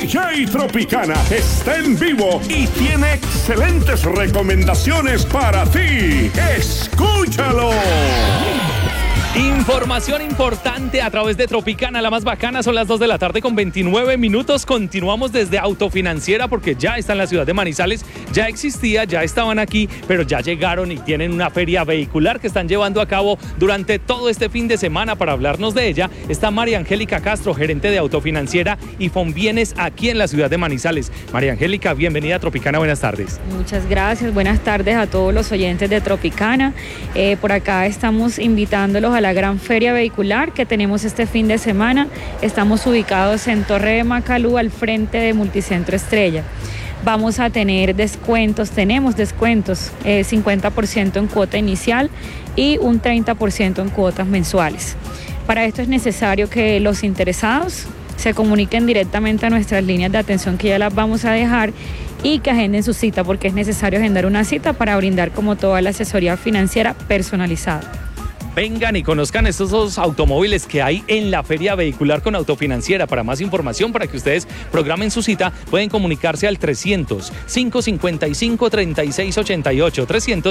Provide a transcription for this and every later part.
DJ Tropicana está en vivo y tiene excelentes recomendaciones para ti. ¡Escúchalo! Información importante a través de Tropicana, la más bacana. Son las 2 de la tarde con 29 minutos. Continuamos desde Autofinanciera porque ya está en la ciudad de Manizales. Ya existía, ya estaban aquí, pero ya llegaron y tienen una feria vehicular que están llevando a cabo durante todo este fin de semana. Para hablarnos de ella está María Angélica Castro, gerente de Autofinanciera y Fonbienes aquí en la ciudad de Manizales. María Angélica, bienvenida a Tropicana, buenas tardes. Muchas gracias, buenas tardes a todos los oyentes de Tropicana. Por acá estamos invitándolos a la gran feria vehicular que tenemos este fin de semana. Estamos ubicados en Torre de Macalú, al frente de Multicentro Estrella. Vamos a tener descuentos, tenemos descuentos, 50% en cuota inicial y un 30% en cuotas mensuales. Para esto es necesario que los interesados se comuniquen directamente a nuestras líneas de atención, que ya las vamos a dejar, y que agenden su cita, porque es necesario agendar una cita para brindar como toda la asesoría financiera personalizada. Vengan y conozcan estos dos automóviles que hay en la feria vehicular con Autofinanciera. Para más información, para que ustedes programen su cita, pueden comunicarse al 300-555-3688.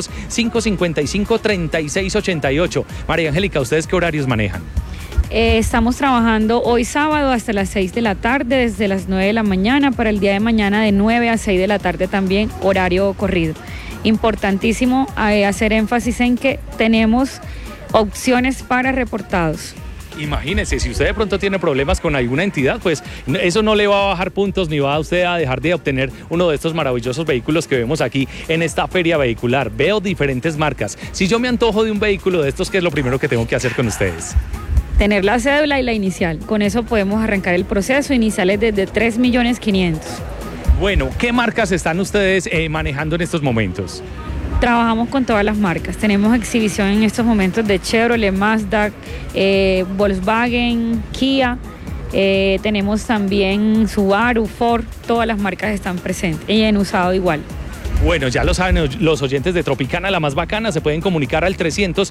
300-555-3688. María Angélica, ¿ustedes qué horarios manejan? Estamos trabajando hoy sábado hasta las 6 de la tarde, desde las 9 de la mañana, para el día de mañana de 9 a 6 de la tarde también, horario corrido. Importantísimo hacer énfasis en que tenemos opciones para reportados. Imagínese, si usted de pronto tiene problemas con alguna entidad, pues eso no le va a bajar puntos ni va a usted a dejar de obtener uno de estos maravillosos vehículos que vemos aquí en esta feria vehicular. Veo diferentes marcas. Si yo me antojo de un vehículo de estos, ¿qué es lo primero que tengo que hacer con ustedes? Tener la cédula y la inicial. Con eso podemos arrancar el proceso. Iniciales desde 3.500.000. Bueno, ¿qué marcas están ustedes manejando en estos momentos? Trabajamos con todas las marcas. Tenemos exhibición en estos momentos de Chevrolet, Mazda, Volkswagen, Kia. Tenemos también Subaru, Ford. Todas las marcas están presentes y en usado igual. Bueno, ya lo saben los oyentes de Tropicana, la más bacana, se pueden comunicar al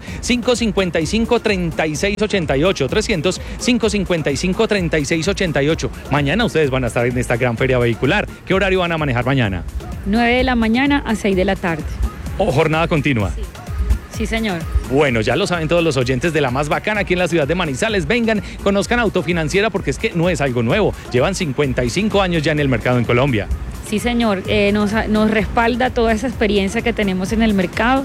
300-555-3688, 300-555-3688. Mañana ustedes van a estar en esta gran feria vehicular. ¿Qué horario van a manejar mañana? 9 de la mañana a 6 de la tarde. ¿O jornada continua? Sí. Sí, señor. Bueno, ya lo saben todos los oyentes de la más bacana aquí en la ciudad de Manizales. Vengan, conozcan Autofinanciera porque es que no es algo nuevo. Llevan 55 años ya en el mercado en Colombia. Sí, señor, nos respalda toda esa experiencia que tenemos en el mercado